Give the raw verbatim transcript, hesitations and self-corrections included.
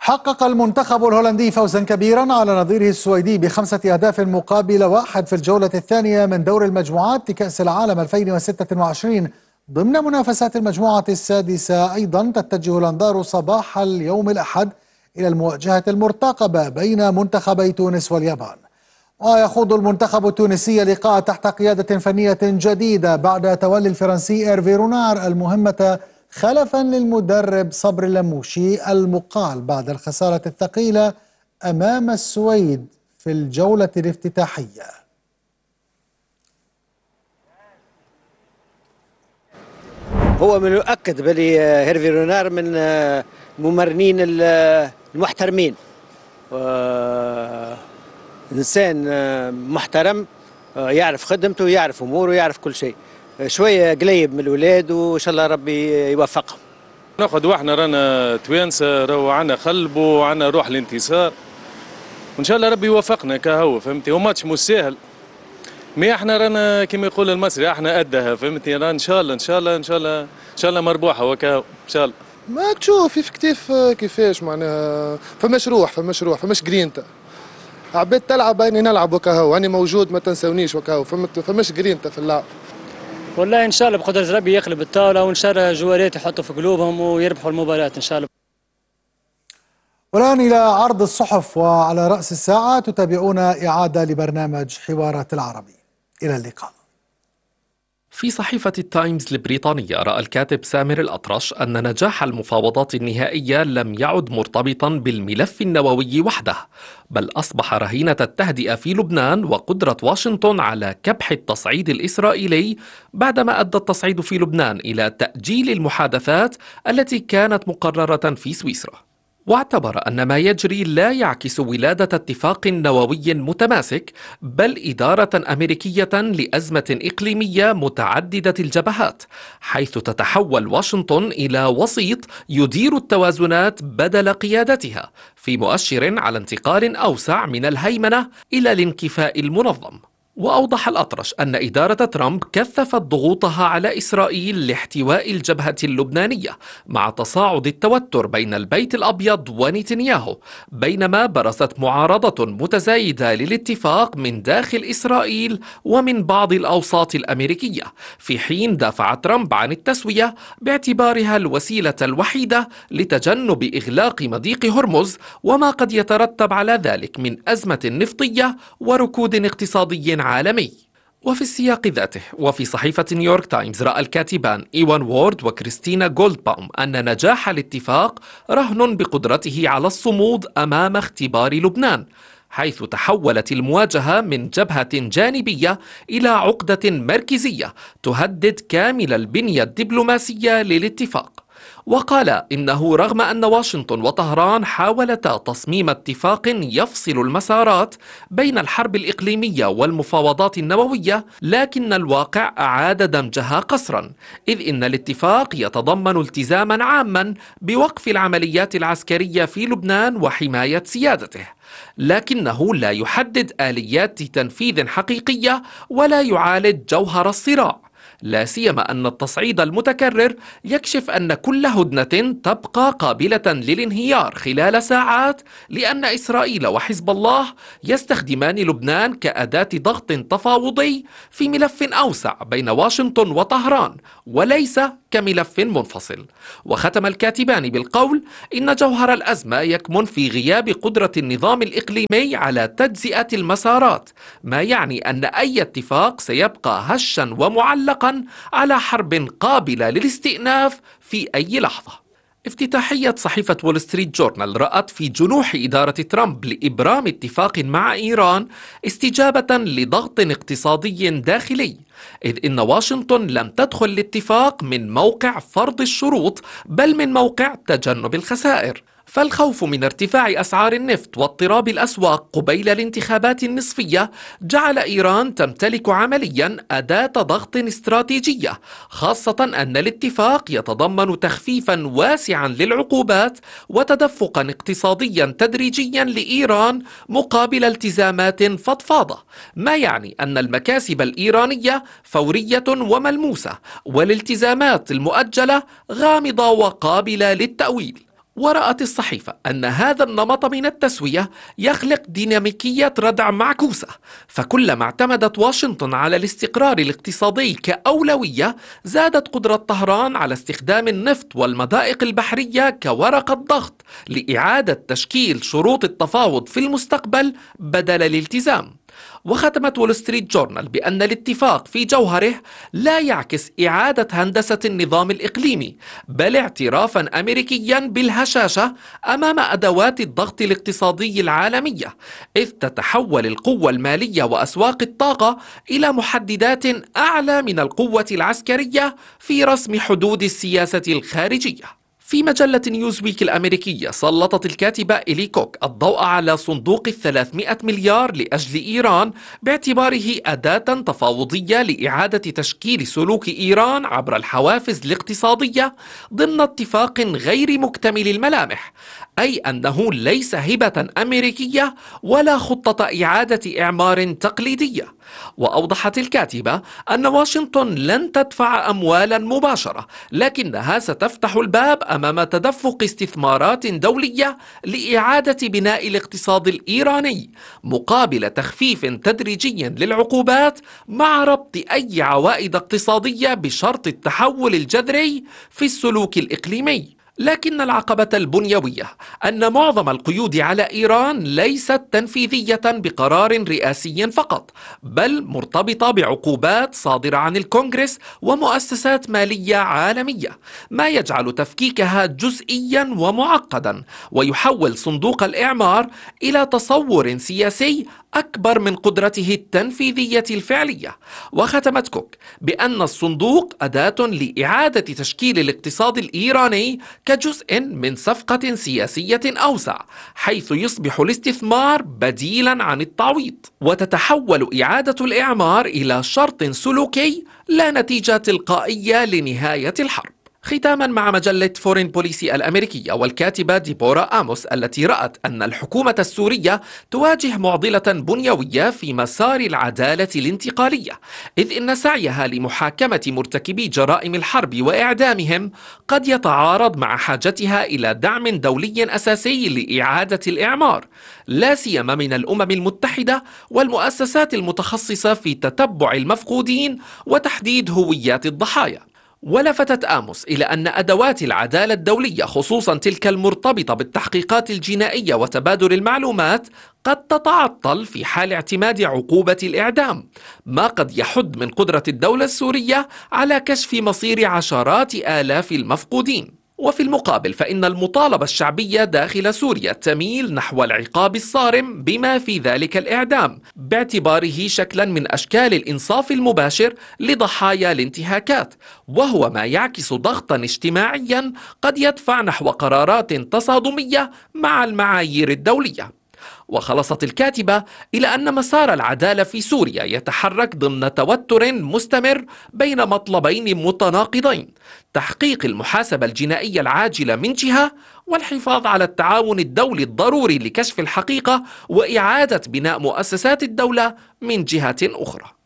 حقق المنتخب الهولندي فوزا كبيرا على نظيره السويدي بخمسة أهداف مقابل واحد في الجولة الثانية من دور المجموعات لكأس العالم ألفين وستة وعشرين ضمن منافسات المجموعة السادسة. أيضا تتجه الأنظار صباح اليوم الأحد إلى المواجهة المرتقبة بين منتخبي تونس واليابان. ويخوض المنتخب التونسي لقاء تحت قيادة فنية جديدة بعد تولي الفرنسي إيرفي رونار المهمة خلفا للمدرب صبر اللموشي المقال بعد الخسارة الثقيلة أمام السويد في الجولة الافتتاحية. هو من يؤكد بلي هيرفي رونار من الممرنين المحترمين، إنسان محترم يعرف خدمته ويعرف أموره ويعرف كل شيء. شويه قليب من الولاد وان شاء الله ربي يوفقهم. ناخذ واحنا رانا توانسه راهو عنا قلب وعنا روح الانتصار وان شاء الله ربي يوفقنا كهو فهمتي. هو ماتش مش سهل مي احنا رانا كما يقول المصري احنا قدها فهمتي. رانا ان شاء الله ان شاء الله ان شاء الله ان شاء الله مربوحه وكهو ان شاء الله. ما تشوف في كتيف كيفاش معناها فماش روح فماش روح فماش جرينتا. عبيت تلعب اني نلعب وكهو اني موجود ما تنسونيش وكهو فماش جرينتا في اللعب. والله ان شاء الله بقدر ربي يقلب الطاوله وان شاء الله جوارات يحطوا في قلوبهم ويربحوا المباراه ان شاء الله. والان الى عرض الصحف، وعلى راس الساعه تتابعون اعاده لبرنامج حوارات العربي. الى اللقاء. في صحيفة التايمز البريطانية رأى الكاتب سامر الأطرش أن نجاح المفاوضات النهائية لم يعد مرتبطا بالملف النووي وحده، بل أصبح رهينة التهدئة في لبنان وقدرة واشنطن على كبح التصعيد الإسرائيلي، بعدما أدى التصعيد في لبنان إلى تأجيل المحادثات التي كانت مقررة في سويسرا. واعتبر أن ما يجري لا يعكس ولادة اتفاق نووي متماسك، بل إدارة أمريكية لأزمة إقليمية متعددة الجبهات، حيث تتحول واشنطن إلى وسيط يدير التوازنات بدل قيادتها، في مؤشر على انتقال أوسع من الهيمنة إلى الانكفاء المنظم. وأوضح الأطرش أن إدارة ترامب كثفت ضغوطها على إسرائيل لاحتواء الجبهة اللبنانية مع تصاعد التوتر بين البيت الأبيض ونتنياهو، بينما برزت معارضة متزايدة للاتفاق من داخل إسرائيل ومن بعض الأوساط الأمريكية، في حين دافع ترامب عن التسوية باعتبارها الوسيلة الوحيدة لتجنب إغلاق مضيق هرمز وما قد يترتب على ذلك من أزمة نفطية وركود اقتصادي عالمي. وفي السياق ذاته وفي صحيفة نيويورك تايمز رأى الكاتبان إيوان وورد وكريستينا جولدباوم أن نجاح الاتفاق رهن بقدرته على الصمود أمام اختبار لبنان، حيث تحولت المواجهة من جبهة جانبية إلى عقدة مركزية تهدد كامل البنية الدبلوماسية للاتفاق. وقال إنه رغم أن واشنطن وطهران حاولتا تصميم اتفاق يفصل المسارات بين الحرب الإقليمية والمفاوضات النووية، لكن الواقع أعاد دمجها قسرا، إذ إن الاتفاق يتضمن التزاما عاما بوقف العمليات العسكرية في لبنان وحماية سيادته، لكنه لا يحدد آليات تنفيذ حقيقية ولا يعالج جوهر الصراع، لا سيما أن التصعيد المتكرر يكشف أن كل هدنة تبقى قابلة للانهيار خلال ساعات، لأن إسرائيل وحزب الله يستخدمان لبنان كأداة ضغط تفاوضي في ملف أوسع بين واشنطن وطهران وليس كملف منفصل. وختم الكاتبان بالقول إن جوهر الأزمة يكمن في غياب قدرة النظام الإقليمي على تجزئة المسارات، ما يعني أن أي اتفاق سيبقى هشا ومعلقا على حرب قابلة للاستئناف في أي لحظة. افتتاحية صحيفة وول ستريت جورنال رأت في جنوح إدارة ترامب لإبرام اتفاق مع إيران استجابة لضغط اقتصادي داخلي، إذ إن واشنطن لم تدخل الاتفاق من موقع فرض الشروط بل من موقع تجنب الخسائر. فالخوف من ارتفاع أسعار النفط واضطراب الأسواق قبيل الانتخابات النصفية جعل إيران تمتلك عمليا أداة ضغط استراتيجية، خاصة أن الاتفاق يتضمن تخفيفا واسعا للعقوبات وتدفقا اقتصاديا تدريجيا لإيران مقابل التزامات فضفاضة، ما يعني أن المكاسب الإيرانية فورية وملموسة والالتزامات المؤجلة غامضة وقابلة للتأويل. ورأت الصحيفة أن هذا النمط من التسوية يخلق ديناميكية ردع معكوسة، فكلما اعتمدت واشنطن على الاستقرار الاقتصادي كأولوية زادت قدرة طهران على استخدام النفط والمضائق البحرية كورقة ضغط لإعادة تشكيل شروط التفاوض في المستقبل بدل الالتزام. وختمت وول ستريت جورنال بأن الاتفاق في جوهره لا يعكس إعادة هندسة النظام الإقليمي، بل اعترافا أمريكيا بالهشاشة أمام أدوات الضغط الاقتصادي العالمية، إذ تتحول القوة المالية وأسواق الطاقة إلى محددات أعلى من القوة العسكرية في رسم حدود السياسة الخارجية. في مجلة نيوزويك الأمريكية سلطت الكاتبة إلي كوك الضوء على صندوق الثلاثمائة مليار لأجل إيران باعتباره أداة تفاوضية لإعادة تشكيل سلوك إيران عبر الحوافز الاقتصادية ضمن اتفاق غير مكتمل الملامح، أي أنه ليس هبة أمريكية ولا خطة إعادة إعمار تقليدية. وأوضحت الكاتبة أن واشنطن لن تدفع أموالا مباشرة، لكنها ستفتح الباب أمام تدفق استثمارات دولية لإعادة بناء الاقتصاد الإيراني مقابل تخفيف تدريجي للعقوبات مع ربط أي عوائد اقتصادية بشرط التحول الجذري في السلوك الإقليمي. لكن العقبة البنيوية أن معظم القيود على إيران ليست تنفيذية بقرار رئاسي فقط، بل مرتبطة بعقوبات صادرة عن الكونغرس ومؤسسات مالية عالمية، ما يجعل تفكيكها جزئيا ومعقدا ويحول صندوق الإعمار إلى تصور سياسي أكبر من قدرته التنفيذية الفعلية. وختمت كوك بأن الصندوق أداة لإعادة تشكيل الاقتصاد الإيراني كجزء من صفقة سياسية أوسع، حيث يصبح الاستثمار بديلا عن التعويض، وتتحول إعادة الإعمار إلى شرط سلوكي لا نتيجة تلقائية لنهاية الحرب. ختاما مع مجلة فورين بوليسي الأمريكية والكاتبة ديبورا آموس التي رأت أن الحكومة السورية تواجه معضلة بنيوية في مسار العدالة الانتقالية، إذ إن سعيها لمحاكمة مرتكبي جرائم الحرب وإعدامهم قد يتعارض مع حاجتها إلى دعم دولي أساسي لإعادة الإعمار، لا سيما من الأمم المتحدة والمؤسسات المتخصصة في تتبع المفقودين وتحديد هويات الضحايا. ولفتت آموس إلى أن أدوات العدالة الدولية خصوصا تلك المرتبطة بالتحقيقات الجنائية وتبادل المعلومات قد تتعطل في حال اعتماد عقوبة الإعدام، ما قد يحد من قدرة الدولة السورية على كشف مصير عشرات آلاف المفقودين. وفي المقابل فإن المطالبة الشعبية داخل سوريا تميل نحو العقاب الصارم بما في ذلك الإعدام، باعتباره شكلا من أشكال الإنصاف المباشر لضحايا الانتهاكات، وهو ما يعكس ضغطا اجتماعيا قد يدفع نحو قرارات تصادمية مع المعايير الدولية. وخلصت الكاتبة إلى أن مسار العدالة في سوريا يتحرك ضمن توتر مستمر بين مطلبين متناقضين: تحقيق المحاسبة الجنائية العاجلة من جهة، والحفاظ على التعاون الدولي الضروري لكشف الحقيقة وإعادة بناء مؤسسات الدولة من جهة أخرى.